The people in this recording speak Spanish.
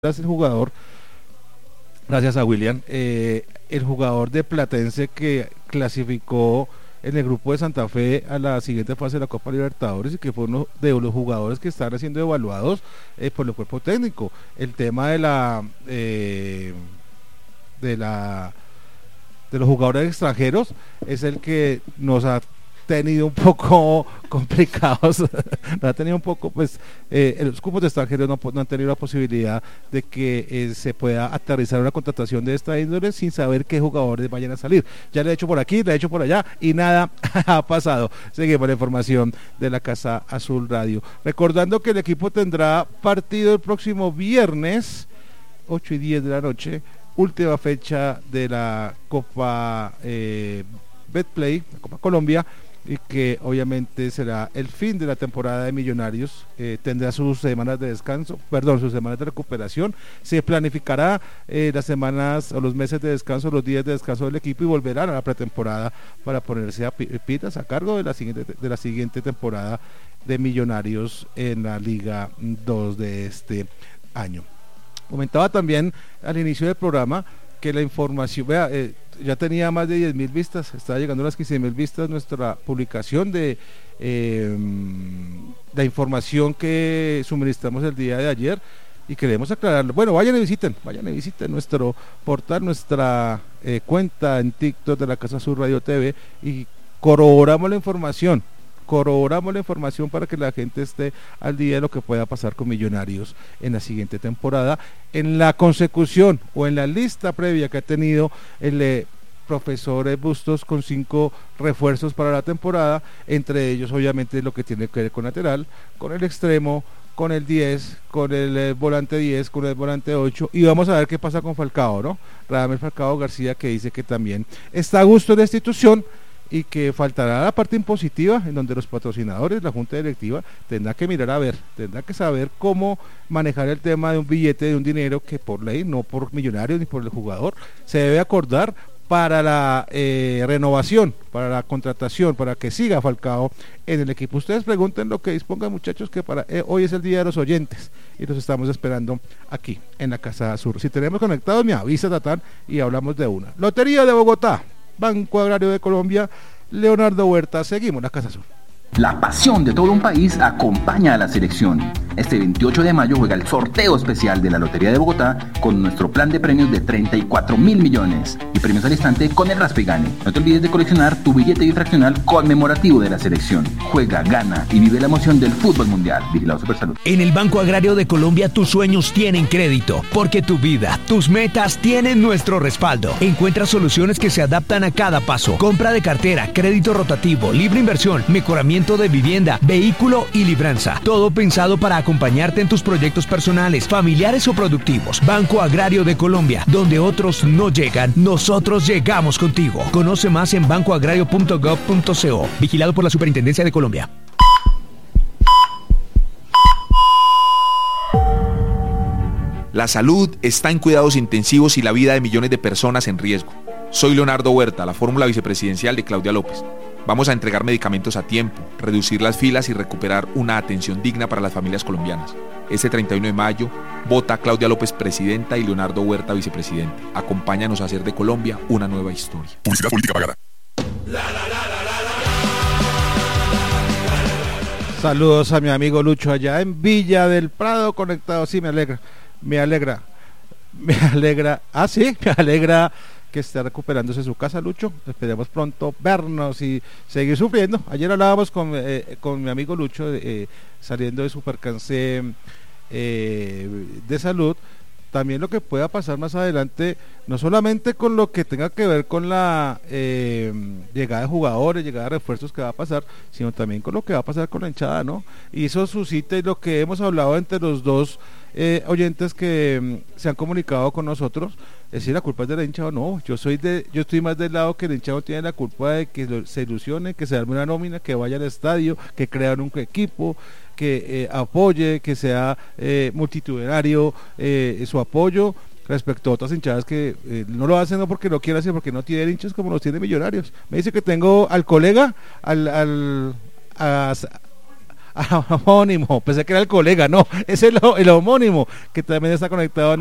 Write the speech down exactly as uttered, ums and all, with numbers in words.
el jugador, gracias a William, eh, el jugador de Platense que clasificó en el grupo de Santa Fe a la siguiente fase de la Copa Libertadores y que fue uno de los jugadores que están siendo evaluados eh, por el cuerpo técnico. El tema de la eh, de la de los jugadores extranjeros es el que nos ha tenido un poco complicados, nos ha tenido un poco, pues, eh, los cupos de extranjeros no, no han tenido la posibilidad de que eh, se pueda aterrizar una contratación de esta índole sin saber qué jugadores vayan a salir. Ya le he hecho por aquí, le he hecho por allá y nada ha pasado. Seguimos la información de la Casa Azul Radio. Recordando que el equipo tendrá partido el próximo viernes, ocho y diez de la noche, última fecha de la Copa eh, Betplay, la Copa Colombia, y que obviamente será el fin de la temporada de Millonarios. Eh, tendrá sus semanas de descanso, perdón, sus semanas de recuperación, se planificará eh, las semanas o los meses de descanso, los días de descanso del equipo y volverán a la pretemporada para ponerse a pitas a cargo de la siguiente, de la siguiente temporada de Millonarios en la Liga dos de este año. Comentaba también al inicio del programa que la información, vea, eh, ya tenía más de diez mil vistas, estaba llegando a las quince mil vistas nuestra publicación de eh, la información que suministramos el día de ayer y queremos aclararlo. Bueno, vayan y visiten, vayan y visiten nuestro portal, nuestra eh, cuenta en TikTok de la Casa Azul Radio T V y corroboramos la información. corroboramos la información para que la gente esté al día de lo que pueda pasar con Millonarios en la siguiente temporada, en la consecución o en la lista previa que ha tenido el eh, profesor Bustos con cinco refuerzos para la temporada, entre ellos obviamente lo que tiene que ver con lateral, con el extremo, con el diez, con el eh, volante diez, con el volante ocho, y vamos a ver qué pasa con Falcao, ¿no? Radamel Falcao García, que dice que también está a gusto de la institución y que faltará la parte impositiva en donde los patrocinadores, la junta directiva, tendrá que mirar a ver, tendrá que saber cómo manejar el tema de un billete, de un dinero que por ley, no por Millonarios ni por el jugador, se debe acordar para la eh, renovación, para la contratación, para que siga Falcao en el equipo. Ustedes pregunten lo que dispongan, muchachos, que para eh, hoy es el día de los oyentes y los estamos esperando aquí en la Casa Azul. Si tenemos conectados, me avisa Tatán y hablamos de una. Lotería de Bogotá, Banco Agrario de Colombia, Leonardo Huerta, seguimos la Casa Azul. La pasión de todo un país acompaña a la selección. Este veintiocho de mayo juega el sorteo especial de la Lotería de Bogotá con nuestro plan de premios de treinta y cuatro mil millones y premios al instante con el Raspa y Gane. No te olvides de coleccionar tu billete bifraccional conmemorativo de la selección. Juega, gana y vive la emoción del fútbol mundial. Vigilado Supersalud. En el Banco Agrario de Colombia tus sueños tienen crédito, porque tu vida, tus metas tienen nuestro respaldo. Encuentra soluciones que se adaptan a cada paso. Compra de cartera, crédito rotativo, libre inversión, mejoramiento de vivienda, vehículo y libranza. Todo pensado para acompañarte en tus proyectos personales, familiares o productivos. Banco Agrario de Colombia, donde otros no llegan, nosotros llegamos contigo. Conoce más en banco agrario punto gov punto co. Vigilado por la Superintendencia de Colombia. La salud está en cuidados intensivos y la vida de millones de personas en riesgo. Soy Leonardo Huerta, la fórmula vicepresidencial de Claudia López. Vamos a entregar medicamentos a tiempo, reducir las filas y recuperar una atención digna para las familias colombianas. Este treinta y uno de mayo, vota Claudia López presidenta y Leonardo Huerta vicepresidente. Acompáñanos a hacer de Colombia una nueva historia. Publicidad política pagada. Saludos a mi amigo Lucho allá en Villa del Prado conectado. Sí, me alegra, me alegra, me alegra. Ah, sí, me alegra que esté recuperándose su casa, Lucho. Esperemos pronto vernos y seguir sufriendo. Ayer hablábamos con, eh, con mi amigo Lucho eh, saliendo de su percance eh, de salud, también lo que pueda pasar más adelante, no solamente con lo que tenga que ver con la eh, llegada de jugadores, llegada de refuerzos que va a pasar, sino también con lo que va a pasar con la hinchada, ¿no? Y eso suscita, y lo que hemos hablado entre los dos eh, oyentes que mm, se han comunicado con nosotros, es si la culpa es de la hinchada o no. Yo soy de, yo estoy más del lado que el hinchado tiene la culpa de que lo, se ilusione, que se arme una nómina, que vaya al estadio, que crean un equipo, que eh, apoye, que sea eh, multitudinario eh, su apoyo respecto a otras hinchadas que eh, no lo hacen no porque no quieran, sino porque no tienen hinchas como los tiene Millonarios. Me dice que tengo al colega, al, al a, al homónimo, pensé que era el colega, no, es el, el homónimo, que también está conectado